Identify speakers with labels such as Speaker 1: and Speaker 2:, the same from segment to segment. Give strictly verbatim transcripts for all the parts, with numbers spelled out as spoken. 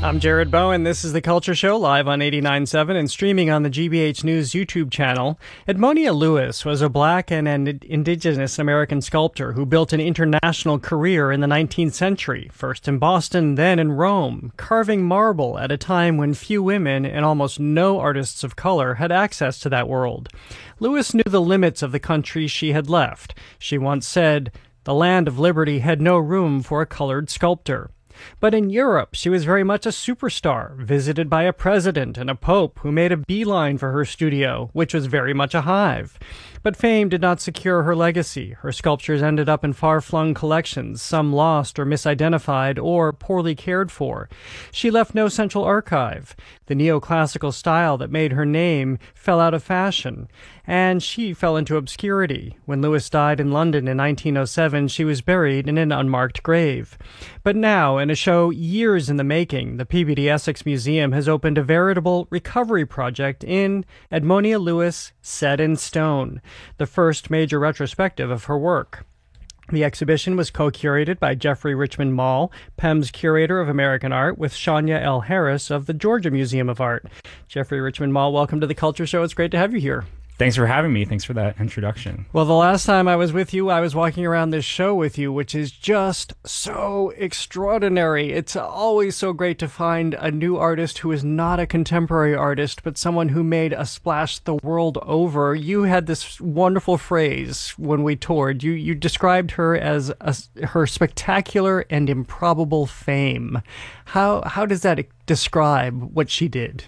Speaker 1: I'm Jared Bowen. This is The Culture Show, live on eighty-nine point seven and streaming on the G B H News YouTube channel. Edmonia Lewis was a black and an indigenous American sculptor who built an international career in the nineteenth century, first in Boston, then in Rome, carving marble at a time when few women and almost no artists of color had access to that world. Lewis knew the limits of the country she had left. She once said, "The land of liberty had no room for a colored sculptor." But in Europe, she was very much a superstar, visited by a president and a pope who made a beeline for her studio, which was very much a hive. But fame did not secure her legacy. Her sculptures ended up in far-flung collections, some lost or misidentified or poorly cared for. She left no central archive. The neoclassical style that made her name fell out of fashion, and she fell into obscurity. When Lewis died in London in nineteen oh seven, she was buried in an unmarked grave. But now, in a show years in the making, the P B D Essex Museum has opened a veritable recovery project in Edmonia Lewis Set in Stone, the first major retrospective of her work. The exhibition was co-curated by Jeffrey Richmond Mall, P E M's Curator of American Art, with Shania L. Harris of the Georgia Museum of Art. Jeffrey Richmond Mall, welcome to The Culture Show. It's great to have you here.
Speaker 2: Thanks for having me. Thanks for that introduction.
Speaker 1: Well, the last time I was with you, I was walking around this show with you, which is just so extraordinary. It's always so great to find a new artist who is not a contemporary artist, but someone who made a splash the world over. You had this wonderful phrase when we toured. You you described her as a, her spectacular and improbable fame. How how does that describe what she did?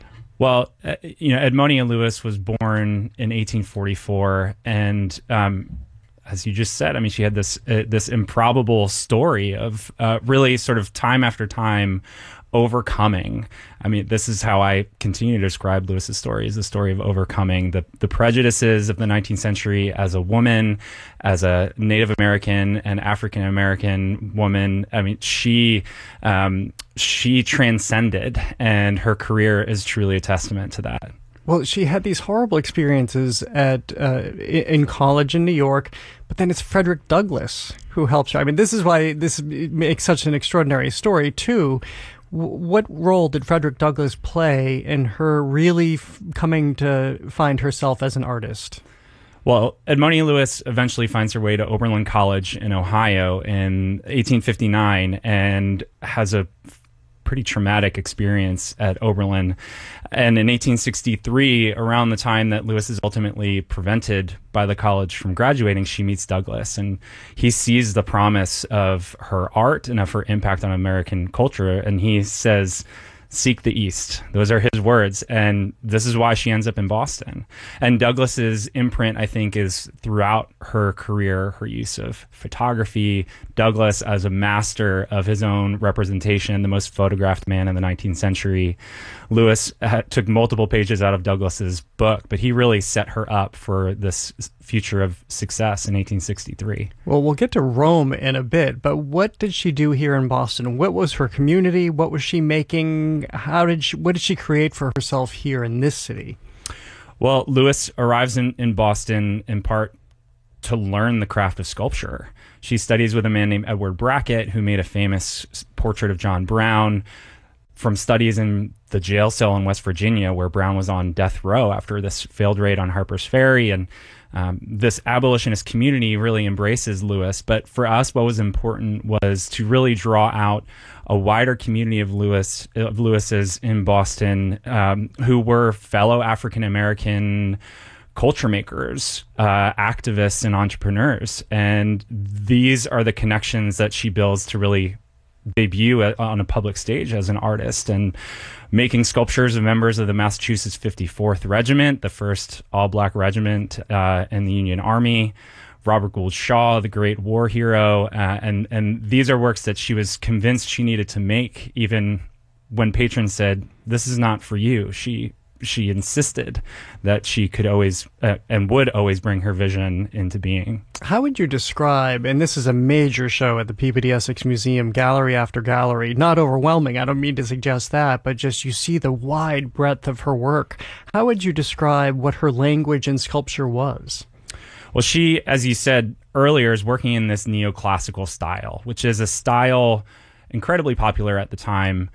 Speaker 2: Well, uh, you know, Edmonia Lewis was born in eighteen forty-four, and um, as you just said, I mean, she had this uh, this improbable story of uh, really sort of time after time overcoming. I mean, this is how I continue to describe Lewis's story, is the story of overcoming the, the prejudices of the nineteenth century as a woman, as a Native American and African American woman. I mean, she um, she transcended, and her career is truly a testament to that.
Speaker 1: Well, she had these horrible experiences at uh, in college in New York, but then it's Frederick Douglass who helps her. I mean, this is why this makes such an extraordinary story, too. What role did Frederick Douglass play in her really f- coming to find herself as an artist?
Speaker 2: Well, Edmonia Lewis eventually finds her way to Oberlin College in Ohio in eighteen fifty-nine and has a pretty traumatic experience at Oberlin. And in eighteen sixty-three, around the time that Lewis is ultimately prevented by the college from graduating, she meets Douglass, and he sees the promise of her art and of her impact on American culture, and he says, "Seek the East." Those are his words, and this is why she ends up in Boston. And Douglass's imprint, I think, is throughout her career, her use of photography. Douglass, as a master of his own representation, the most photographed man in the nineteenth century. Lewis uh, took multiple pages out of Douglass's book, but he really set her up for this future of success in eighteen sixty-three.
Speaker 1: Well, we'll get to Rome in a bit, but what did she do here in Boston? What was her community? What was she making? How did she, what did she create for herself here in this city?
Speaker 2: Well, Lewis arrives in, in Boston in part to learn the craft of sculpture. She studies with a man named Edward Brackett, who made a famous portrait of John Brown from studies in the jail cell in West Virginia, where Brown was on death row after this failed raid on Harper's Ferry. And um, this abolitionist community really embraces Lewis. But for us, what was important was to really draw out a wider community of Lewis of Lewis's in Boston, um, who were fellow African American culture makers, uh, activists, and entrepreneurs. And these are the connections that she builds to really debut at, on a public stage as an artist, and making sculptures of members of the Massachusetts fifty-fourth Regiment, the first all-black regiment uh, in the Union Army, Robert Gould Shaw, the great war hero, uh, and and these are works that she was convinced she needed to make, even when patrons said, "This is not for you." She she insisted that she could always uh, and would always bring her vision into being.
Speaker 1: How would you describe, and this is a major show at the P B D Essex Museum, gallery after gallery, not overwhelming, I don't mean to suggest that, but just you see the wide breadth of her work. How would you describe what her language in sculpture was?
Speaker 2: Well, she, as you said earlier, is working in this neoclassical style, which is a style incredibly popular at the time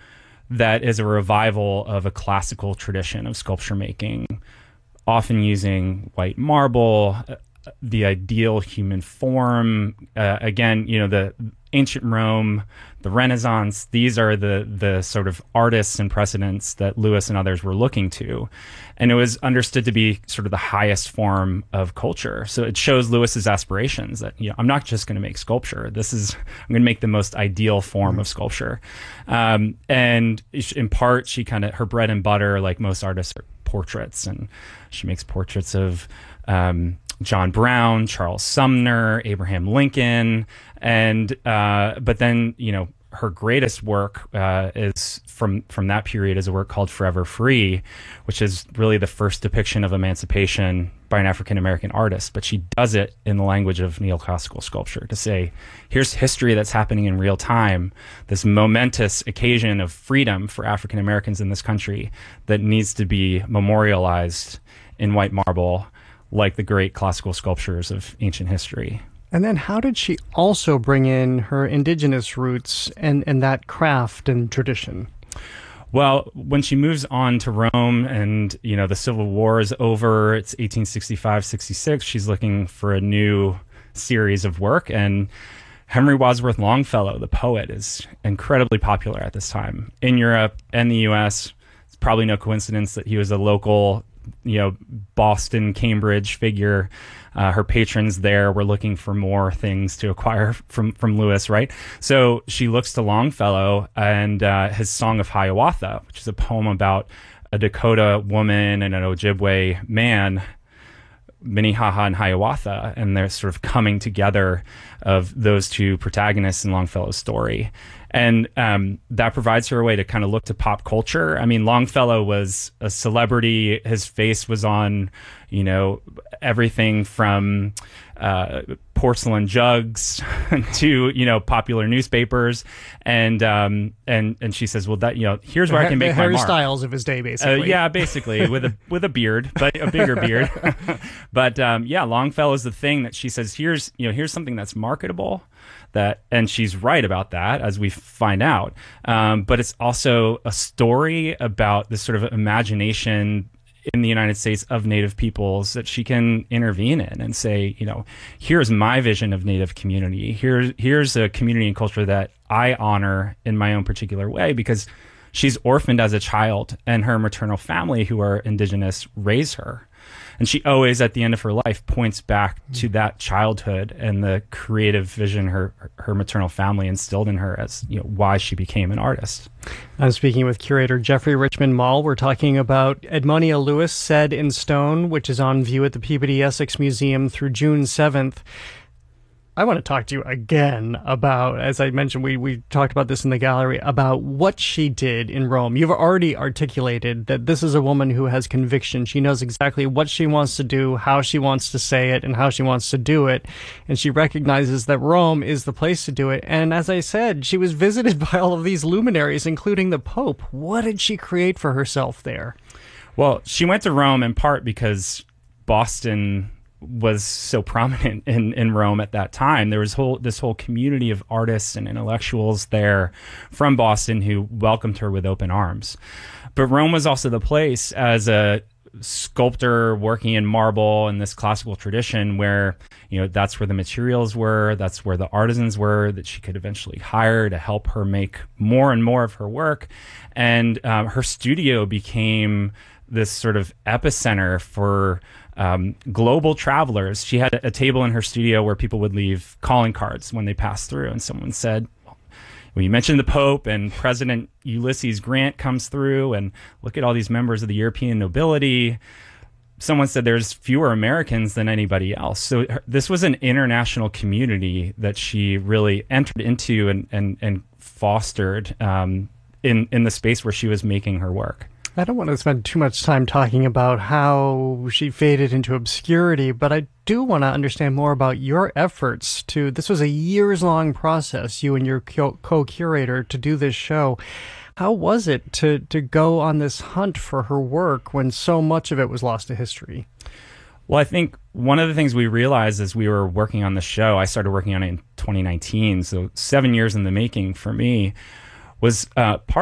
Speaker 2: that is a revival of a classical tradition of sculpture making, often using white marble, uh, the ideal human form. Uh, again, you know, the ancient Rome, the Renaissance, these are the the sort of artists and precedents that Lewis and others were looking to. And it was understood to be sort of the highest form of culture. So it shows Lewis's aspirations that, you know, I'm not just going to make sculpture. This is, I'm going to make the most ideal form mm-hmm. of sculpture. Um, and in part, she kind of, her bread and butter, like most artists, are portraits. And she makes portraits of um, John Brown, Charles Sumner, Abraham Lincoln. And, uh, but then, you know, her greatest work uh, is from from that period is a work called Forever Free, which is really the first depiction of emancipation by an African-American artist. But she does it in the language of neoclassical sculpture to say, here's history that's happening in real time, this momentous occasion of freedom for African-Americans in this country that needs to be memorialized in white marble like the great classical sculptures of ancient history.
Speaker 1: And then how did she also bring in her indigenous roots and, and that craft and tradition?
Speaker 2: Well, when she moves on to Rome and, you know, the Civil War is over, it's eighteen sixty-five, sixty-six, she's looking for a new series of work. And Henry Wadsworth Longfellow, the poet, is incredibly popular at this time in Europe and the U S. It's probably no coincidence that he was a local, you know, Boston, Cambridge figure. Uh, her patrons there were looking for more things to acquire from, from Lewis, right? So she looks to Longfellow and uh, his Song of Hiawatha, which is a poem about a Dakota woman and an Ojibwe man, Minnehaha and Hiawatha, and they're sort of coming together of those two protagonists in Longfellow's story. And um, that provides her a way to kind of look to pop culture. I mean, Longfellow was a celebrity. His face was on, you know, everything from uh, porcelain jugs to, you know, popular newspapers. And um, and and she says, well, that, you know, here's where I can make
Speaker 1: the
Speaker 2: my
Speaker 1: Harry
Speaker 2: mark.
Speaker 1: Styles of his day, basically.
Speaker 2: Uh, yeah, basically with a with a beard, but a bigger beard. But um, yeah, Longfellow is the thing that she says. Here's you know here's something that's marketable. That, and she's right about that, as we find out. Um, but it's also a story about this sort of imagination in the United States of Native peoples that she can intervene in and say, you know, here's my vision of Native community. Here's here's a community and culture that I honor in my own particular way, because she's orphaned as a child, and her maternal family, who are indigenous, raise her. And she always, at the end of her life, points back to that childhood and the creative vision her her maternal family instilled in her as, you know, why she became an artist.
Speaker 1: I'm speaking with curator Jeffrey Richmond Mall. We're talking about Edmonia Lewis, Said in Stone, which is on view at the Peabody Essex Museum through June seventh. I want to talk to you again about, as I mentioned, we, we talked about this in the gallery, about what she did in Rome. You've already articulated that this is a woman who has conviction. She knows exactly what she wants to do, how she wants to say it, and how she wants to do it. And she recognizes that Rome is the place to do it. And as I said, she was visited by all of these luminaries, including the Pope. What did she create for herself there?
Speaker 2: Well, she went to Rome in part because Boston was so prominent in, in Rome at that time. There was whole this whole community of artists and intellectuals there from Boston who welcomed her with open arms. But Rome was also the place, as a sculptor working in marble in this classical tradition, where, you know, that's where the materials were, that's where the artisans were that she could eventually hire to help her make more and more of her work. And um, her studio became this sort of epicenter for Um, global travelers. She had a, a table in her studio where people would leave calling cards when they passed through, and someone said, well, you mentioned the Pope, and President Ulysses Grant comes through, and look at all these members of the European nobility. Someone said there's fewer Americans than anybody else. So her, this was an international community that she really entered into and, and, and fostered um, in, in the space where she was making her work.
Speaker 1: I don't want to spend too much time talking about how she faded into obscurity, but I do want to understand more about your efforts to, this was a years-long process, you and your co-curator, to do this show. How was it to, to go on this hunt for her work when so much of it was lost to history?
Speaker 2: Well, I think one of the things we realized as we were working on the show, I started working on it in twenty nineteen, so seven years in the making for me, was uh, part of the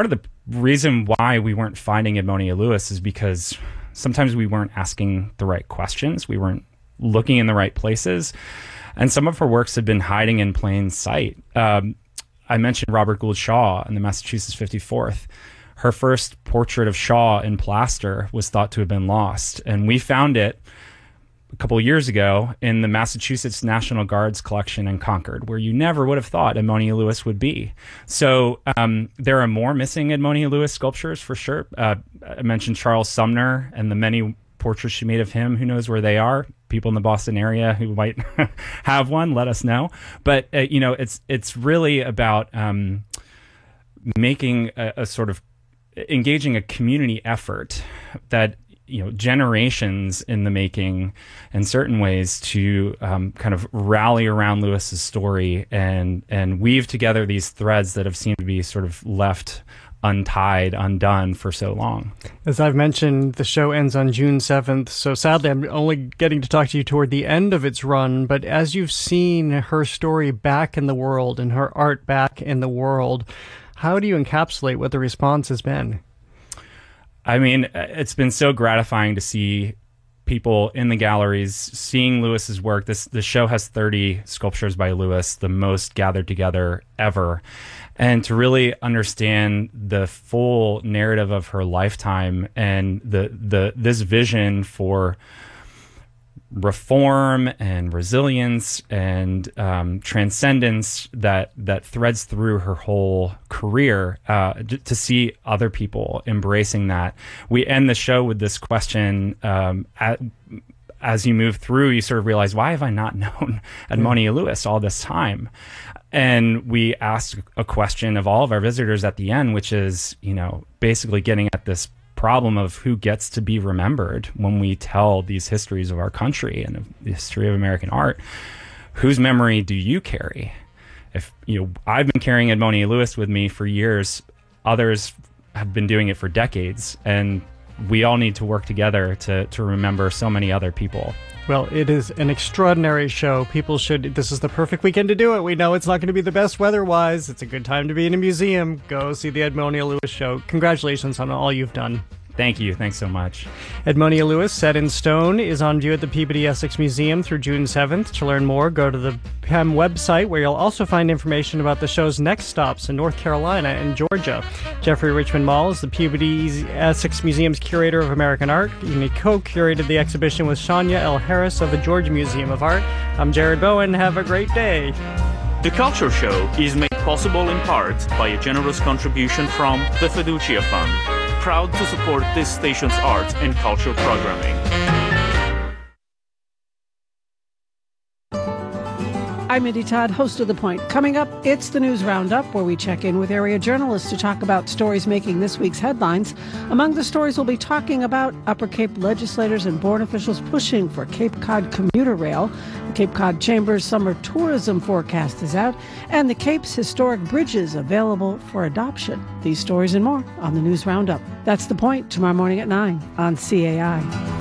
Speaker 2: reason why we weren't finding Edmonia Lewis is because sometimes we weren't asking the right questions. We weren't looking in the right places. And some of her works had been hiding in plain sight. Um, I mentioned Robert Gould Shaw in the Massachusetts fifty-fourth. Her first portrait of Shaw in plaster was thought to have been lost. And we found it a couple of years ago in the Massachusetts National Guards collection in Concord, where you never would have thought Edmonia Lewis would be. So um, there are more missing Edmonia Lewis sculptures for sure. Uh, I mentioned Charles Sumner and the many portraits she made of him. Who knows where they are? People in the Boston area who might have one, let us know. But uh, you know, it's it's really about um, making a, a sort of engaging a community effort that, you know, generations in the making in certain ways to um, kind of rally around Lewis's story and and weave together these threads that have seemed to be sort of left untied, undone for so long.
Speaker 1: As I've mentioned, the show ends on June seventh, so sadly I'm only getting to talk to you toward the end of its run, but as you've seen her story back in the world and her art back in the world, how do you encapsulate what the response has been?
Speaker 2: I mean, it's been so gratifying to see people in the galleries seeing Lewis's work. This the show has thirty sculptures by Lewis, the most gathered together ever. And to really understand the full narrative of her lifetime and the the this vision for reform and resilience and um, transcendence that that threads through her whole career, uh, to see other people embracing that. We end the show with this question. Um, at, as you move through, you sort of realize, why have I not known Edmonia mm. Lewis all this time? And we asked a question of all of our visitors at the end, which is, you know, basically getting at this problem of who gets to be remembered when we tell these histories of our country and of the history of American art. Whose memory do you carry? If you know, I've been carrying Edmonia Lewis with me for years. Others have been doing it for decades, and we all need to work together to to remember so many other people.
Speaker 1: Well, it is an extraordinary show. People should, this is the perfect weekend to do it. We know it's not going to be the best weather-wise. It's a good time to be in a museum. Go see the Edmonia Lewis show. Congratulations on all you've done.
Speaker 2: Thank you. Thanks so much.
Speaker 1: Edmonia Lewis, Set in Stone, is on view at the Peabody Essex Museum through June seventh. To learn more, go to the P E M website, where you'll also find information about the show's next stops in North Carolina and Georgia. Jeffrey Richmond Mall is the Peabody Essex Museum's curator of American art. He co-curated the exhibition with Shania L. Harris of the Georgia Museum of Art. I'm Jared Bowen. Have a great day.
Speaker 3: The Culture Show is made possible in part by a generous contribution from the Fiducia Fund, proud to support this station's art and culture programming.
Speaker 4: I'm Mindy Todd, host of The Point. Coming up, it's the News Roundup, where we check in with area journalists to talk about stories making this week's headlines. Among the stories we'll be talking about, Upper Cape legislators and board officials pushing for Cape Cod commuter rail. The Cape Cod Chamber's summer tourism forecast is out, and the Cape's historic bridges available for adoption. These stories and more on the News Roundup. That's The Point, tomorrow morning at nine on C A I.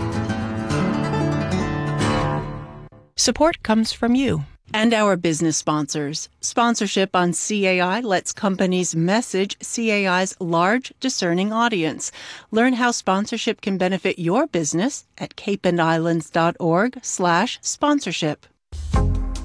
Speaker 5: Support comes from you and our business sponsors. Sponsorship on C A I lets companies message C A I's large, discerning audience. Learn how sponsorship can benefit your business at cape and islands dot org slash sponsorship.